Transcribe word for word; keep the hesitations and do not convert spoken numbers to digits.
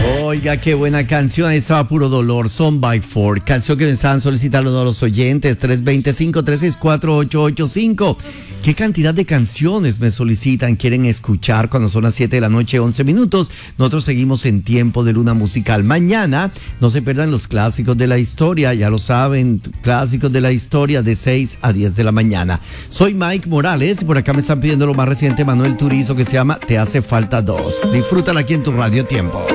Oiga, qué buena canción. Estaba Puro Dolor, Son by Four. Canción que me estaban solicitando los oyentes. tres dos cinco, tres seis cuatro, ocho ocho cinco. ¿Qué cantidad de canciones me solicitan? ¿Quieren escuchar cuando son las siete de la noche, once minutos? Nosotros seguimos en Tiempo de Luna Musical. Mañana no se pierdan los clásicos de la historia. Ya lo saben, clásicos de la historia de seis a diez de la mañana. Soy Mike Morales y por acá me están pidiendo lo más reciente, Manuel Turizo, que se llama Te hace falta dos. Disfrútala aquí en tu Radio Tiempo.